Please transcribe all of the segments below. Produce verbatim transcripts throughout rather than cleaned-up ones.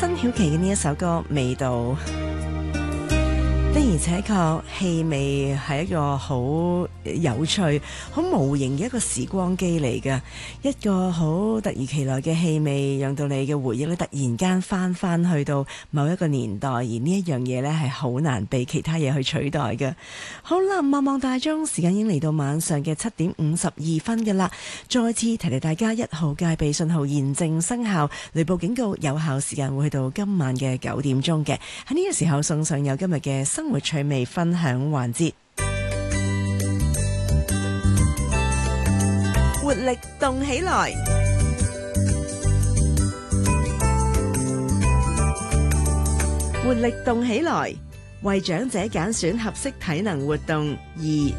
辛曉琪嘅呢一首歌《味道》。的而且確，氣味係一個好有趣、好無形嘅一個時光機嚟嘅，一個好突如其來嘅氣味，讓到你嘅回憶咧突然間翻翻去到某一個年代，而呢一樣嘢咧係好難被其他嘢去取代嘅。好啦，望望大鐘，時間已經嚟到晚上嘅七點五十二分嘅啦。再次提提大家，一號戒備信號現正生效，雷暴警告有效時間會去到今晚嘅九點鐘嘅。喺呢個時候送上有今日嘅生活趣味分享環節，活力動起來，活力動起來，為長者揀選合適體能活動。二，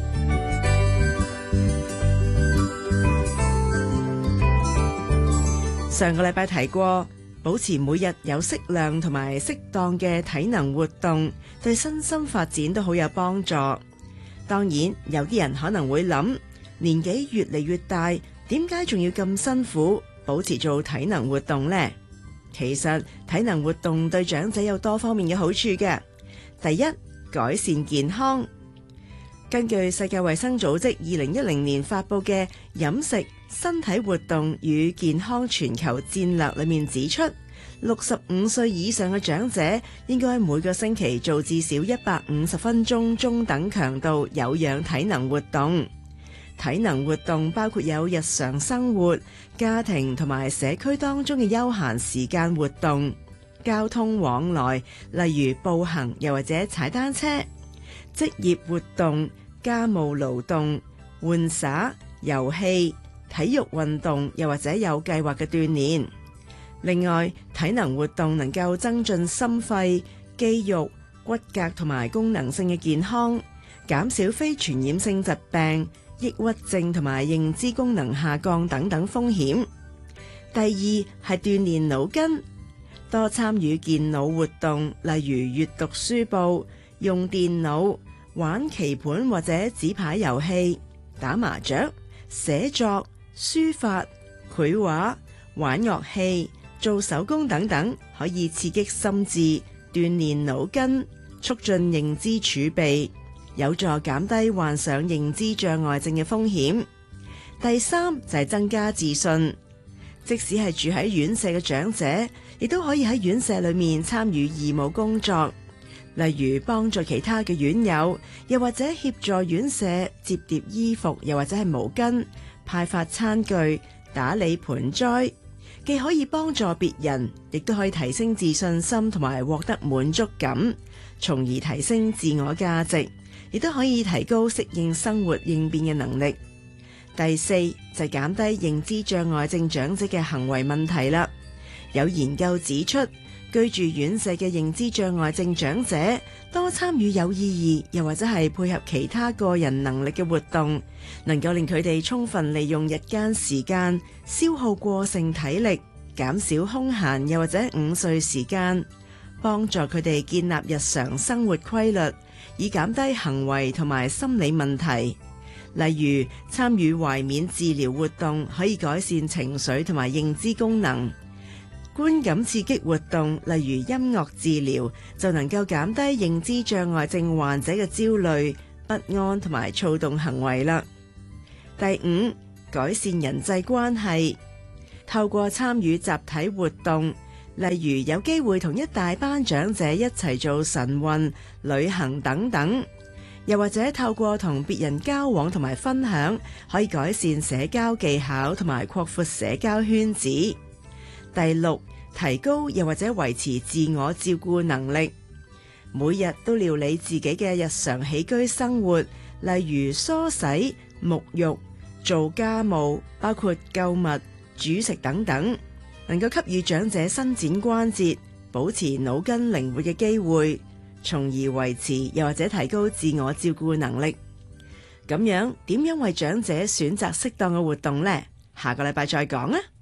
上個禮拜提過，保持每日有適量同埋適當嘅體能活動，對身心發展都好有幫助。當然，有啲人可能會諗，年紀越嚟越大，點解仲要咁辛苦保持做體能活動呢？其實體能活動對長者有多方面嘅好處嘅。第一，改善健康。根據世界衛生組織二零一零年發佈嘅飲食、身體活動與健康全球戰略裏面指出，六十五歲以上嘅長者應該每個星期做至少一百五十分鐘中等強度有氧體能活動。體能活動包括有日常生活、家庭同埋社區當中嘅休閒時間活動、交通往來，例如步行又或者踩單車、職業活動、家務勞動、玩耍、遊戲、體育運動又或者有計劃嘅鍛煉。另外，體能活動能夠增進心肺、肌肉、骨骼同埋功能性嘅健康，減少非傳染性疾病、抑鬱症同埋認知功能下降等等風險。第二係鍛煉腦筋，多參與健腦活動，例如閱讀書報、用電腦、玩棋盤或者紙牌遊戲、打麻雀、寫作、書法、繪畫、玩樂器、做手工等等，可以刺激心智、鍛煉腦筋、促進認知儲備，有助減低患上認知障礙症嘅風險。第三就係增加自信，即使係住喺院舍嘅長者，亦都可以喺院舍裏面參與義務工作，例如幫助其他嘅院友，又或者協助院舍摺疊衣服，又或者係毛巾、派發餐具、打理盆栽。既可以幫助別人，亦都可以提升自信心同埋獲得滿足感，從而提升自我價值，亦都可以提高適應生活應變嘅能力。第四就係減低認知障礙症長者嘅行為問題啦。有研究指出，居住院舍嘅認知障礙症長者多參與有意義又或者係配合其他個人能力嘅活動，能夠令佢哋充分利用日間時間，消耗過剩體力，減少空閒又或者午睡時間，幫助佢哋建立日常生活規律，以減低行為同埋心理問題。例如參與懷緬治療活動可以改善情緒同埋認知功能，觀感刺激活動例如音樂治療就能夠減低認知障礙症患者嘅焦慮、不安同埋躁動行為啦。第五，改善人際關係，透過參與集體活動，例如有機會同一大班長者一齊做晨運、旅行等等，又或者透過同別人交往同埋分享，可以改善社交技巧同埋擴闊社交圈子。第六，提高又或者維持自我照顧能力，每日都料理自己嘅日常起居生活，例如梳洗、沐浴、做家務，包括購物、煮食等等，能夠給予長者伸展關節、保持腦筋靈活嘅機會，從而維持又或者提高自我照顧能力。咁樣點樣為長者選擇適當嘅活動呢？下個禮拜再講啊！